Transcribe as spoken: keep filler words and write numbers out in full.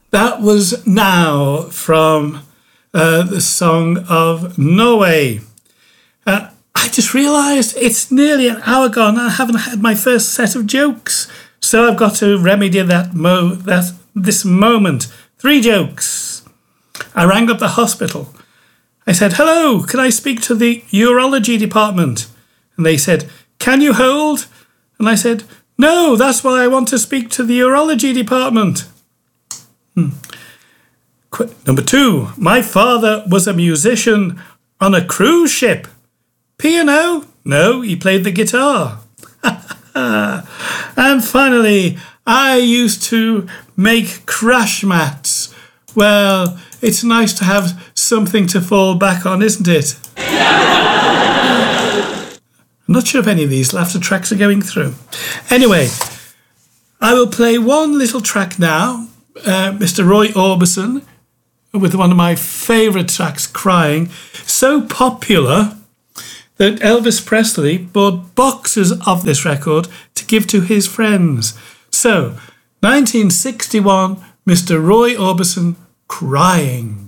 That was Now from uh, the Song of Norway. Uh, I just realised it's nearly an hour gone and I haven't had my first set of jokes. So I've got to remedy that mo that this moment. Three jokes. I rang up the hospital. I said, hello, can I speak to the urology department? And they said, can you hold? And I said, no, that's why I want to speak to the urology department. Hmm. Qu- Number two, my father was a musician on a cruise ship. Piano? No, he played the guitar. And finally, I used to make crash mats. Well, it's nice to have something to fall back on, isn't it? I'm not sure if any of these laughter tracks are going through. Anyway, I will play one little track now. Uh, Mister Roy Orbison with one of my favourite tracks, Crying. So popular that Elvis Presley bought boxes of this record to give to his friends. So, nineteen sixty-one, Mister Roy Orbison, Crying.